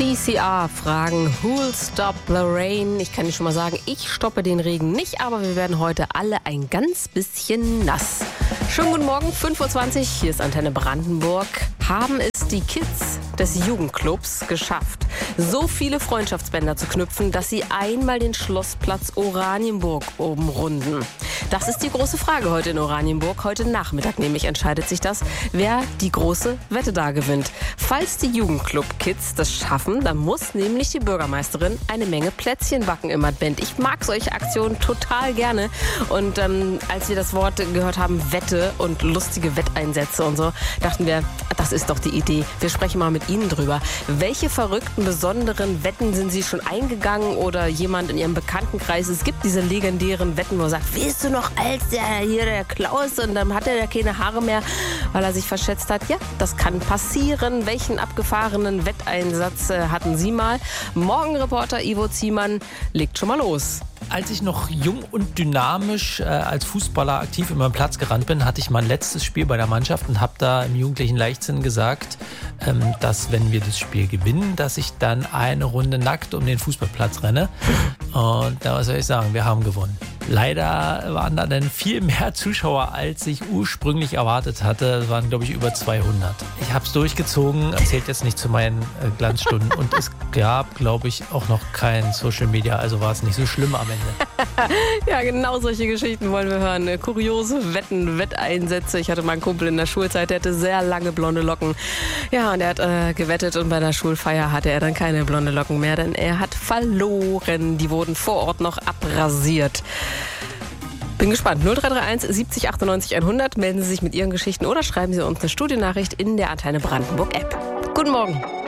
CCR fragen, who'll stop the rain? Ich kann dir schon mal sagen, ich stoppe den Regen nicht, aber wir werden heute alle ein ganz bisschen nass. Schönen guten Morgen, 5:20 Uhr, hier ist Antenne Brandenburg. Haben es die Kids des Jugendclubs geschafft, so viele Freundschaftsbänder zu knüpfen, dass sie einmal den Schlossplatz Oranienburg umrunden? Das ist die große Frage heute in Oranienburg. Heute Nachmittag nämlich entscheidet sich das, wer die große Wette da gewinnt. Falls die Jugendclub-Kids das schaffen, dann muss nämlich die Bürgermeisterin eine Menge Plätzchen backen im Advent. Ich mag solche Aktionen total gerne. Und als wir das Wort gehört haben, Wette und lustige Wetteinsätze und so, dachten wir, das ist doch die Idee. Wir sprechen mal mit Ihnen drüber. Welche verrückten, besonderen Wetten sind Sie schon eingegangen oder jemand in Ihrem Bekanntenkreis? Es gibt diese legendären Wetten, wo er sagt, weißt du noch, als der Klaus und dann hat er keine Haare mehr, weil er sich verschätzt hat. Ja, das kann passieren. Welchen abgefahrenen Wetteinsatz hatten Sie mal? Morgenreporter Ivo Ziemann legt schon mal los. Als ich noch jung und dynamisch als Fußballer aktiv über den Platz gerannt bin, hatte ich mein letztes Spiel bei der Mannschaft und habe da im jugendlichen Leichtsinn gesagt, dass wenn wir das Spiel gewinnen, dass ich dann eine Runde nackt um den Fußballplatz renne. Und da was soll ich sagen, wir haben gewonnen. Leider waren da dann viel mehr Zuschauer, als ich ursprünglich erwartet hatte. Es waren, glaube ich, über 200. Ich habe es durchgezogen, zählt jetzt nicht zu meinen Glanzstunden. Und es gab, glaube ich, auch noch kein Social Media, also war es nicht so schlimm am Ende. Ja, genau solche Geschichten wollen wir hören. Kuriose Wetten, Wetteinsätze. Ich hatte mal einen Kumpel in der Schulzeit, der hatte sehr lange blonde Locken. Ja, und er hat gewettet und bei der Schulfeier hatte er dann keine blonde Locken mehr, denn er hat verloren. Die wurden vor Ort noch abrasiert. Bin gespannt. 0331 70 98 100. Melden Sie sich mit Ihren Geschichten oder schreiben Sie uns eine Studiennachricht in der Antenne Brandenburg App. Guten Morgen.